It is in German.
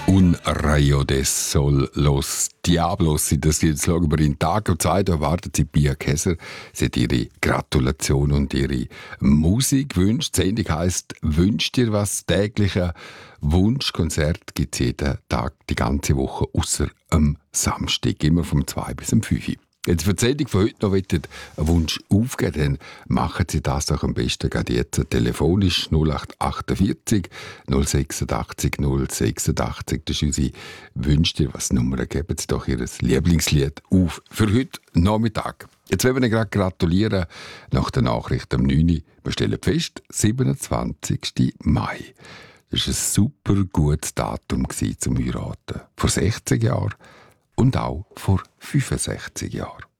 Un Rayo de Sol, Los Diablos. Das jetzt schauen wir in den Tag und Zeit. Erwartet sie Pia Käser. Sie hat ihre Gratulation und ihre Musikwünsche. Die Sendung heisst «Wünsch dir was?» Tägliche Wunschkonzert gibt es jeden Tag, die ganze Woche, ausser am Samstag. Immer vom 2 bis um 5 Uhr. Wenn Sie für die Sendung von heute noch einen Wunsch aufgeben, dann machen Sie das doch am besten gerade jetzt telefonisch 0848 086 086. Das ist unsere «Wünsch dir was» Nummer. Geben Sie doch Ihr Lieblingslied auf für heute Nachmittag. Jetzt wollen wir Ihnen gerade gratulieren nach der Nachricht am 9 Uhr. Wir stellen fest, 27. Mai. Das war ein super gutes Datum zum Heiraten. Vor 60 Jahren und auch vor 65 Jahren.